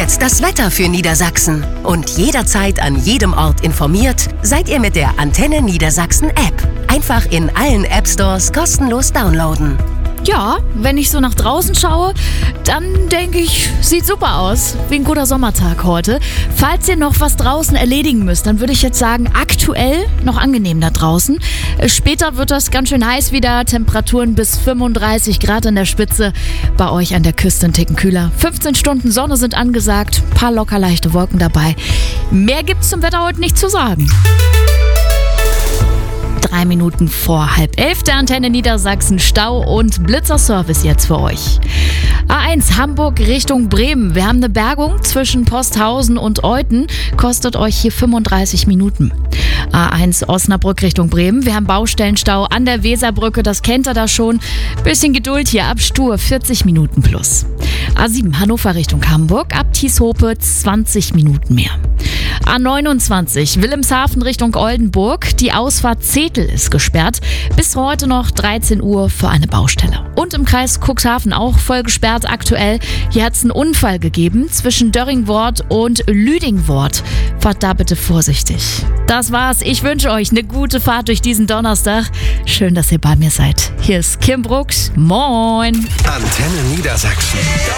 jetzt das Wetter für Niedersachsen. Und jederzeit an jedem Ort informiert seid ihr mit der Antenne Niedersachsen App. Einfach in allen App Stores kostenlos downloaden. Ja, wenn ich so nach draußen schaue, dann denke ich, sieht super aus. Wie ein guter Sommertag heute. Falls ihr noch was draußen erledigen müsst, dann würde ich jetzt sagen, aktuell noch angenehm da draußen. Später wird das ganz schön heiß wieder. Temperaturen bis 35 Grad an der Spitze. Bei euch an der Küste ein Ticken kühler. 15 Stunden Sonne sind angesagt. Paar locker leichte Wolken dabei. Mehr gibt's zum Wetter heute nicht zu sagen. 3 Minuten vor 10:30 der Antenne Niedersachsen, Stau und Blitzerservice jetzt für euch. A1 Hamburg Richtung Bremen. Wir haben eine Bergung zwischen Posthausen und Euthen. Kostet euch hier 35 Minuten. A1 Osnabrück Richtung Bremen. Wir haben Baustellenstau an der Weserbrücke. Das kennt ihr da schon. Bisschen Geduld hier ab Stur. 40 Minuten plus. A7 Hannover Richtung Hamburg. Ab Tieshope 20 Minuten mehr. A29 Wilhelmshaven Richtung Oldenburg. Die Ausfahrt Zetel ist gesperrt. Bis heute noch 13 Uhr für eine Baustelle. Und im Kreis Cuxhaven auch voll gesperrt aktuell. Hier hat es einen Unfall gegeben zwischen Dörringwort und Lüdingwort. Fahrt da bitte vorsichtig. Das war's. Ich wünsche euch eine gute Fahrt durch diesen Donnerstag. Schön, dass ihr bei mir seid. Hier ist Kim Brooks. Moin. Antenne Niedersachsen.